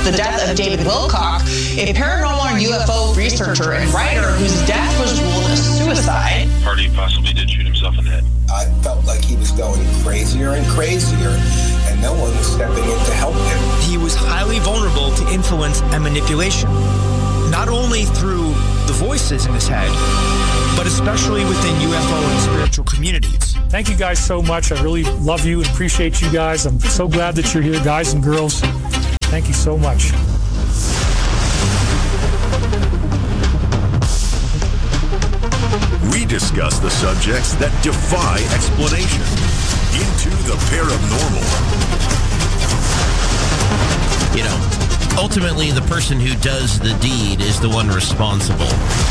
the death of David Wilcock, a paranormal UFO researcher and writer whose death was ruled a suicide. Hardy possibly did shoot himself in the head. I felt like he was going crazier and crazier, and no one was stepping in to help him. He was highly vulnerable to influence and manipulation, not only through the voices in his head, but especially within UFO and spiritual communities. Thank you guys so much. I really love you and appreciate you guys. I'm so glad that you're here, guys and girls. Thank you so much. We discuss the subjects that defy explanation. Into the paranormal. You know, ultimately the person who does the deed is the one responsible.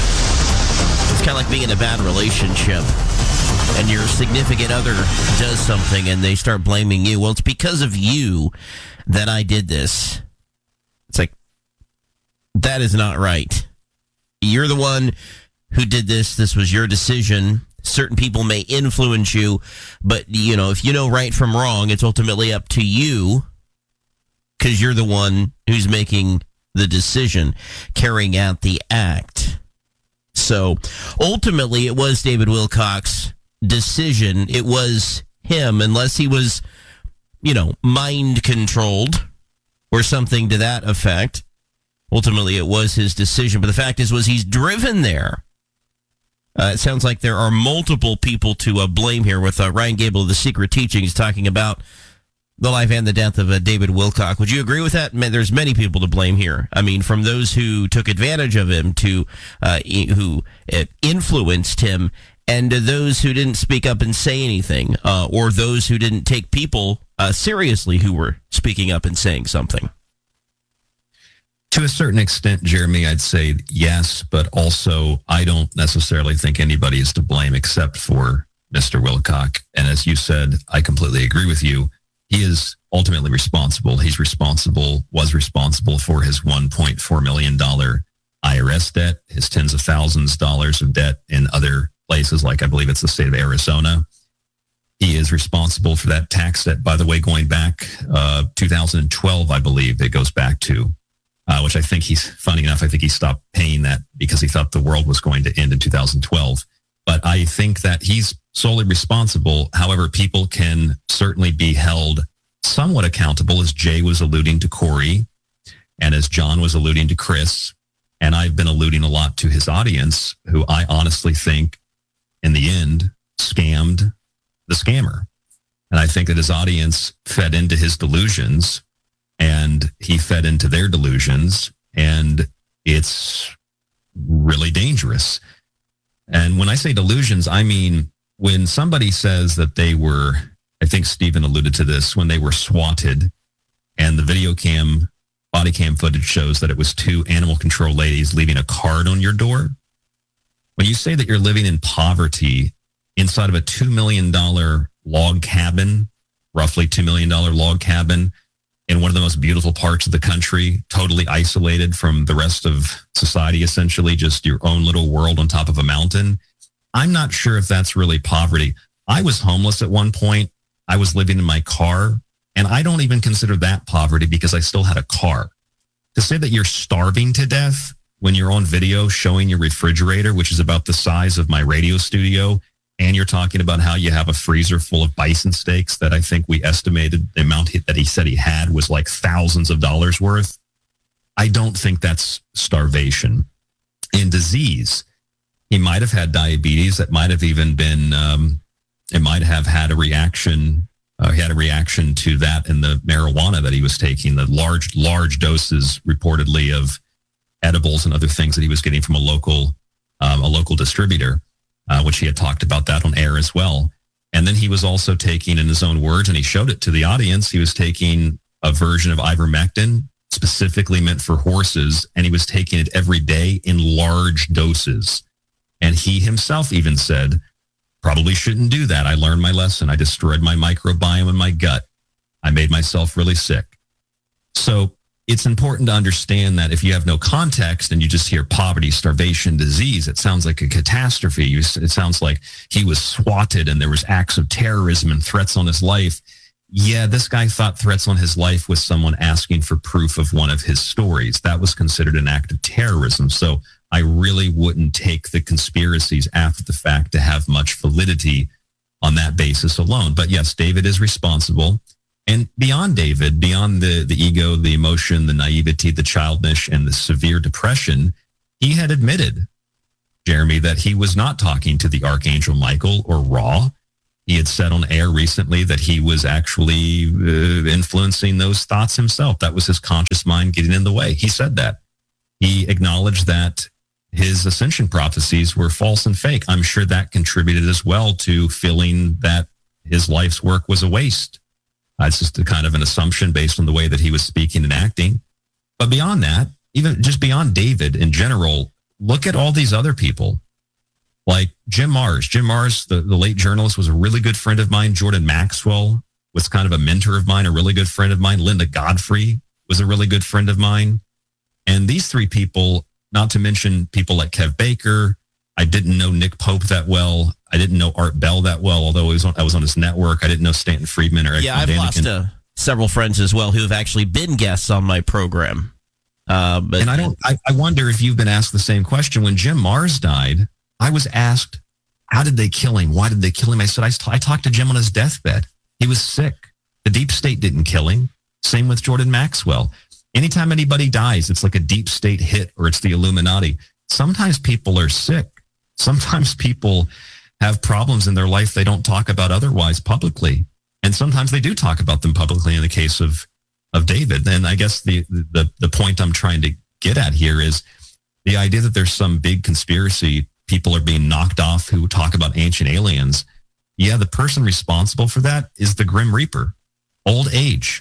It's kind of like being in a bad relationship and your significant other does something and they start blaming you. Well, it's because of you that I did this. It's like, that is not right. You're the one who did this. This was your decision. Certain people may influence you, but, you know, if you know right from wrong, it's ultimately up to you because you're the one who's making the decision, carrying out the act. So ultimately, it was David Wilcock's decision. It was him, unless he was, you know, mind controlled or something to that effect. Ultimately, it was his decision. But the fact is, was he's driven there. It sounds like there are multiple people to blame here, with Ryan Gable of The Secret Teachings talking about the life and the death of David Wilcock. Would you agree with that? There's many people to blame here. I mean, from those who took advantage of him to who influenced him, and to those who didn't speak up and say anything, or those who didn't take people seriously who were speaking up and saying something. To a certain extent, Jeremy, I'd say yes, but also I don't necessarily think anybody is to blame except for Mr. Wilcock. And as you said, I completely agree with you. He is ultimately responsible. Was responsible for his $1.4 million IRS debt, his tens of thousands of dollars of debt in other places, like I believe it's the state of Arizona. He is responsible for that tax debt, by the way, going back 2012, I believe it goes back to. Which I think funny enough, I think he stopped paying that because he thought the world was going to end in 2012. But I think that he's solely responsible. However, people can certainly be held somewhat accountable, as Jay was alluding to Corey, and as John was alluding to Chris. And I've been alluding a lot to his audience, who I honestly think, in the end, scammed the scammer. And I think that his audience fed into his delusions, and he fed into their delusions, and it's really dangerous. And when I say delusions, I mean when somebody says that they were, I think Stephen alluded to this, when they were swatted, and the body cam footage shows that it was two animal control ladies leaving a card on your door. When you say that you're living in poverty inside of a $2 million log cabin, roughly $2 million log cabin, in one of the most beautiful parts of the country, totally isolated from the rest of society, essentially just your own little world on top of a mountain. I'm not sure if that's really poverty. I was homeless at one point. I was living in my car, and I don't even consider that poverty because I still had a car. To say that you're starving to death when you're on video showing your refrigerator, which is about the size of my radio studio, and you're talking about how you have a freezer full of bison steaks that I think we estimated the amount that he said he had was like thousands of dollars worth. I don't think that's starvation. In disease, he might have had diabetes. That might have even been, it might have had a reaction. He had a reaction to that in the marijuana that he was taking, the large doses reportedly of edibles and other things that he was getting from a local distributor. Which he had talked about that on air as well. And then he was also taking, in his own words, and he showed it to the audience, he was taking a version of ivermectin specifically meant for horses, and he was taking it every day in large doses. And he himself even said, probably shouldn't do that. I learned my lesson. I destroyed my microbiome in my gut. I made myself really sick. So it's important to understand that if you have no context and you just hear poverty, starvation, disease, it sounds like a catastrophe. It sounds like he was swatted and there was acts of terrorism and threats on his life. yeah, this guy thought threats on his life was someone asking for proof of one of his stories. That was considered an act of terrorism. So I really wouldn't take the conspiracies after the fact to have much validity on that basis alone. But yes, David is responsible. And beyond David, beyond the ego, the emotion, the naivety, the childish, and the severe depression, he had admitted, Jeremy, that he was not talking to the Archangel Michael or Ra. He had said on air recently that he was actually influencing those thoughts himself. That was his conscious mind getting in the way. He said that. He acknowledged that his ascension prophecies were false and fake. I'm sure that contributed as well to feeling that his life's work was a waste. It's just a kind of an assumption based on the way that he was speaking and acting. But beyond that, even just beyond David in general, look at all these other people. Like Jim Marrs. Jim Marrs, the late journalist, was a really good friend of mine. Jordan Maxwell was kind of a mentor of mine, a really good friend of mine. Linda Godfrey was a really good friend of mine. And these three people, not to mention people like Kev Baker, I didn't know Nick Pope that well. I didn't know Art Bell that well, although I was on his network. I didn't know Stanton Friedman or yeah, I've lost several friends as well who have actually been guests on my program. And I wonder if you've been asked the same question. When Jim Marrs died, I was asked, how did they kill him? Why did they kill him? I said, I talked to Jim on his deathbed. He was sick. The deep state didn't kill him. Same with Jordan Maxwell. Anytime anybody dies, it's like a deep state hit or it's the Illuminati. Sometimes people are sick. Sometimes people have problems in their life they don't talk about otherwise publicly. And sometimes they do talk about them publicly in the case of David. And I guess the point I'm trying to get at here is the idea that there's some big conspiracy, people are being knocked off who talk about ancient aliens. Yeah, the person responsible for that is the Grim Reaper. Old age,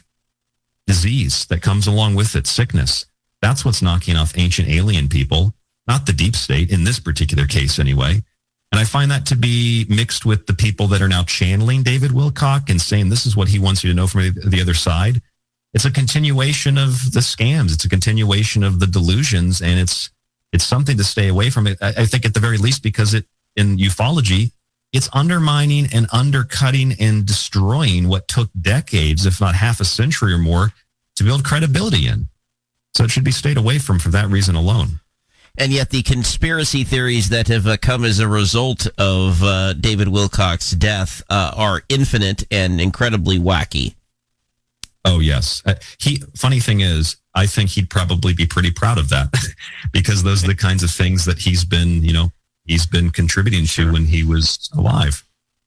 disease that comes along with it, sickness. That's what's knocking off ancient alien people, not the deep state in this particular case anyway. And I find that to be mixed with the people that are now channeling David Wilcock and saying this is what he wants you to know from the other side. It's a continuation of the scams. It's a continuation of the delusions, and it's something to stay away from. It. I think at the very least because in ufology, it's undermining and undercutting and destroying what took decades, if not half a century or more, to build credibility in. So it should be stayed away from for that reason alone. And yet the conspiracy theories that have come as a result of David Wilcock's death are infinite and incredibly wacky. Oh, yes. Funny thing is, I think he'd probably be pretty proud of that because those are the kinds of things that he's been contributing to when he was alive.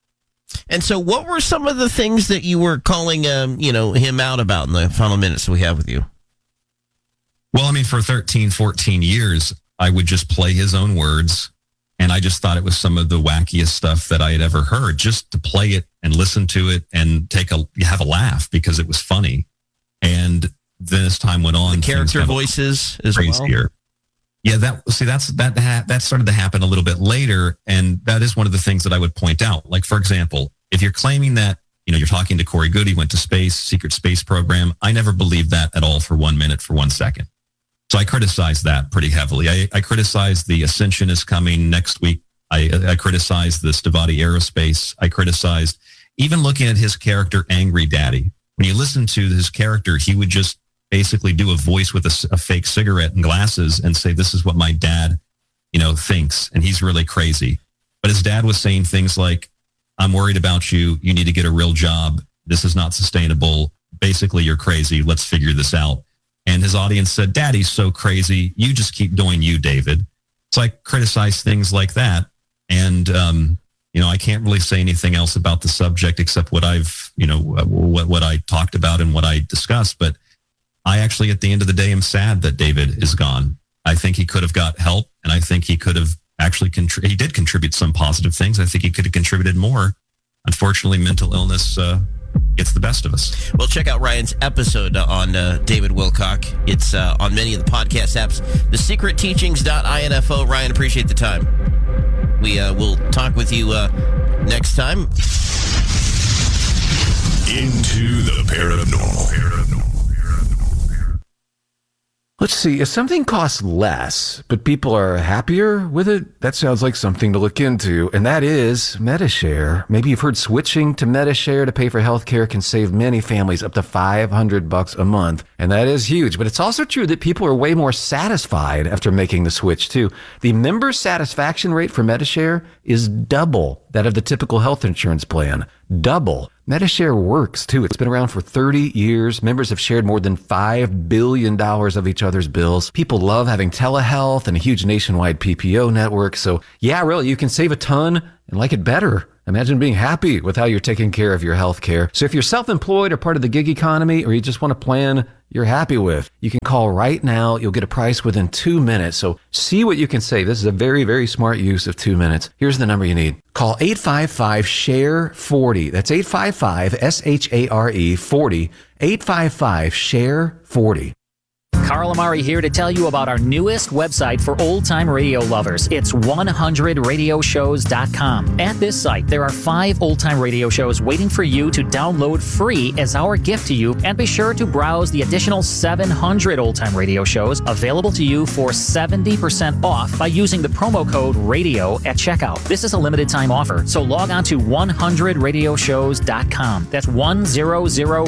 And so what were some of the things that you were calling, him out about in the final minutes we have with you? Well, I mean, for 13, 14 years, I would just play his own words. And I just thought it was some of the wackiest stuff that I had ever heard, just to play it and listen to it and have a laugh because it was funny. And then as time went on, the character voices as well. Yeah, that started to happen a little bit later, and that is one of the things that I would point out. Like, for example, if you're claiming that you're talking to Corey Goody, went to space, secret space program, I never believed that at all for 1 minute, for 1 second. So I criticized that pretty heavily. I criticized the Ascension is coming next week. I criticized the Stavati Aerospace. I criticized even looking at his character, Angry Daddy. When you listen to his character, he would just basically do a voice with a fake cigarette and glasses and say, this is what my dad, thinks. And he's really crazy. But his dad was saying things like, I'm worried about you. You need to get a real job. This is not sustainable. Basically, you're crazy. Let's figure this out. And his audience said, Daddy's so crazy. You just keep doing you, David. So I criticized things like that. And, I can't really say anything else about the subject except what I've, what I talked about and what I discussed. But I actually, at the end of the day, am sad that David is gone. I think he could have got help. And I think he could have actually, he did contribute some positive things. I think he could have contributed more. Unfortunately, mental illness gets the best of us. Well, check out Ryan's episode on David Wilcock. It's on many of the podcast apps. TheSecretTeachings.info. Ryan, appreciate the time. We will talk with you next time. Into the paranormal. Let's see, if something costs less, but people are happier with it, that sounds like something to look into, and that is Medi-Share. Maybe you've heard switching to Medi-Share to pay for healthcare can save many families up to $500 a month, and that is huge. But it's also true that people are way more satisfied after making the switch, too. The member satisfaction rate for Medi-Share is double that of the typical health insurance plan. Double. Medi-Share works, too. It's been around for 30 years. Members have shared more than $5 billion of each other's bills. People love having telehealth and a huge nationwide PPO network. So, yeah, really, you can save a ton and like it better. Imagine being happy with how you're taking care of your health care. So if you're self-employed or part of the gig economy, or you just want a plan you're happy with, you can call right now. You'll get a price within 2 minutes. So see what you can save. This is a very, very smart use of 2 minutes. Here's the number you need. Call 855-SHARE-40. That's 855-SHARE-40. 855-SHARE-40. Carl Amari here to tell you about our newest website for old-time radio lovers. It's 100radioshows.com. At this site, there are 5 old-time radio shows waiting for you to download free as our gift to you, and be sure to browse the additional 700 old-time radio shows available to you for 70% off by using the promo code RADIO at checkout. This is a limited time offer, so log on to 100radioshows.com. That's 100